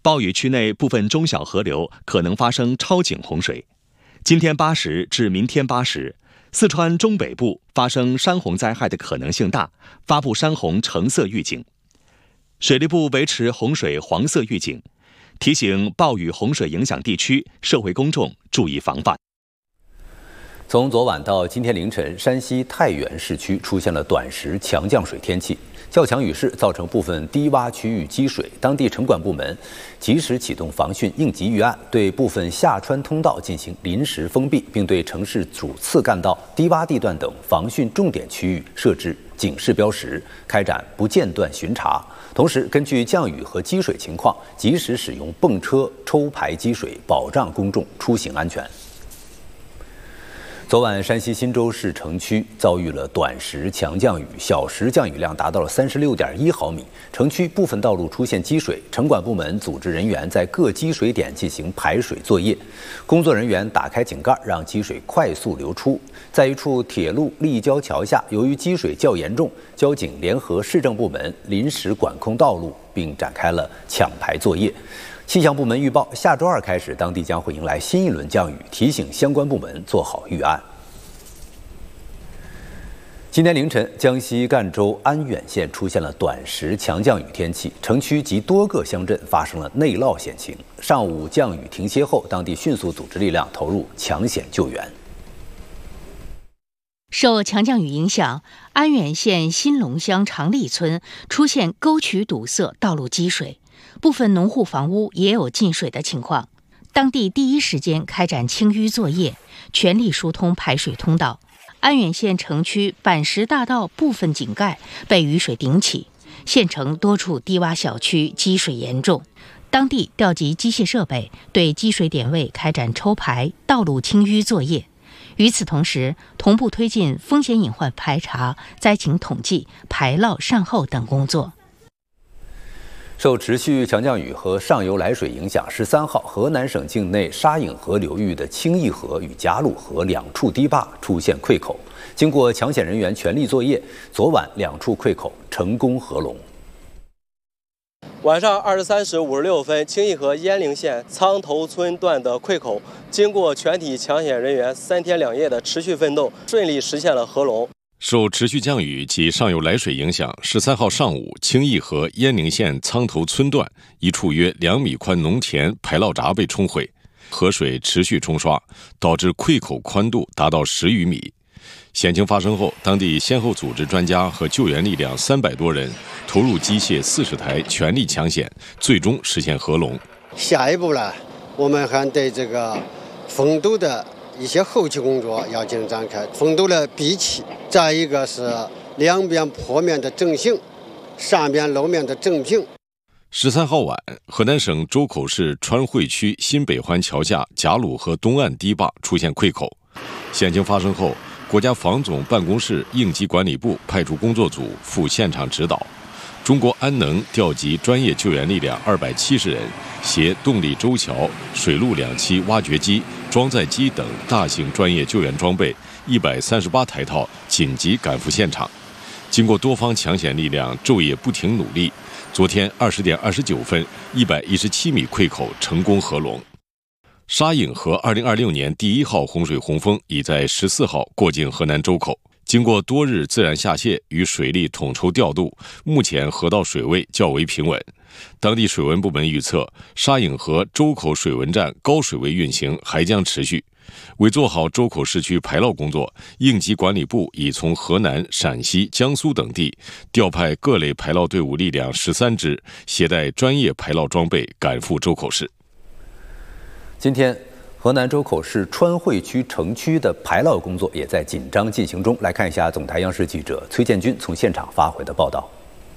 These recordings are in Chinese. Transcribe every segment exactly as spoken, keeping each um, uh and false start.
暴雨区内部分中小河流可能发生超警洪水。今天八时至明天八时，四川中北部发生山洪灾害的可能性大，发布山洪橙色预警。水利部维持洪水黄色预警，提醒暴雨洪水影响地区社会公众注意防范。 从昨晚到今天凌晨，山西太原市区出现了短时强降水天气，较强雨势造成部分低洼区域积水，当地城管部门及时启动防汛应急预案，对部分下穿通道进行临时封闭，并对城市主次干道、低洼地段等防汛重点区域设置警示标识，开展不间断巡查。同时，根据降雨和积水情况，及时使用泵车抽排积水，保障公众出行安全。昨晚，山西忻州市城区遭遇了短时强降雨，小时降雨量达到了三十六点一毫米。城区部分道路出现积水，城管部门组织人员在各积水点进行排水作业。工作人员打开井盖，让积水快速流出。在一处铁路立交桥下，由于积水较严重，交警联合市政部门临时管控道路，并展开了抢排作业。气象部门预报，下周二开始，当地将会迎来新一轮降雨，提醒相关部门做好预案。今天凌晨，江西赣州安远县出现了短时强降雨天气，城区及多个乡镇发生了内涝险情。上午降雨停歇后，当地迅速组织力量投入抢险救援。 受强降雨影响，安远县新龙乡长里村出现沟渠堵塞、道路积水。部分农户房屋也有进水的情况，当地第一时间开展清淤作业，全力疏通排水通道。安远县城区板石大道部分井盖被雨水顶起，县城多处低洼小区积水严重，当地调集机械设备对积水点位开展抽排、道路清淤作业。与此同时，同步推进风险隐患排查、灾情统计、排涝善后等工作。 受持续强降雨和上游来水影响，十三号，河南省境内沙颍河流域的清义河与贾鲁河两处堤坝出现溃口。经过抢险人员全力作业，昨晚两处溃口成功合龙。 晚上二十三时五十六分，清义河鄢陵县苍头村段的溃口，经过全体抢险人员三天两夜的持续奋斗，顺利实现了合龙。 受持续降雨及上游来水影响，十三号上午，清义河鄢陵县苍头村段一处约两米宽农田排涝闸被冲毁，河水持续冲刷，导致溃口宽度达到十余米。险情发生后，当地先后组织专家和救援力量三百多人，投入机械四十台，全力抢险，最终实现合龙。 下一步呢，我们还对这个封堵的一些后期工作要进行展开，封堵的闭气，再一个是两边坡面的整形，上边路面的整平。 十三号晚，河南省周口市川汇区新北环桥下贾鲁河东岸堤坝出现溃口。险情发生后，国家防总办公室应急管理部派出工作组赴现场指导，中国安能调集专业救援力量二百七十人，携动力周桥、水陆两栖挖掘机、装载机等大型专业救援装备一百三十八台套，紧急赶赴现场。经过多方抢险力量昼夜不停努力，昨天二十点二十九分，一百一十七米溃口成功合龙。沙颍河二零二六年第一号洪水洪峰已在十四号过境河南周口。经过多日自然下泄与水利统筹调度，目前河道水位较为平稳。当地水文部门预测，沙颍河周口水文站高水位运行还将持续。为做好周口市区排涝工作，应急管理部已从河南、陕西、江苏等地调派各类排涝队伍力量十三支，携带专业排涝装备赶赴周口市。 今天，河南周口市川汇区城区的排涝工作也在紧张进行中。来看一下总台央视记者崔建军从现场发回的报道。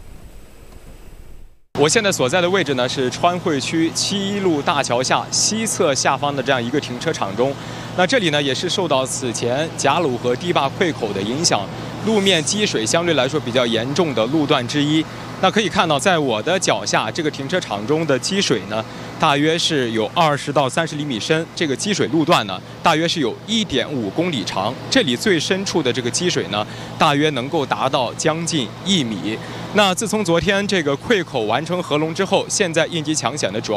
我现在所在的位置呢是川汇区七一路大桥下西侧下方的这样一个停车场中。那这里呢也是受到此前贾鲁河堤坝溃口的影响，路面积水相对来说比较严重的路段之一。那可以看到，在我的脚下这个停车场中的积水呢，大约是有二十到三十厘米深。这个积水路段呢，大约是有一点五公里长。这里最深处的这个积水呢，大约能够达到将近一米。那自从昨天这个溃口完成合龙之后，现在应急抢险的主要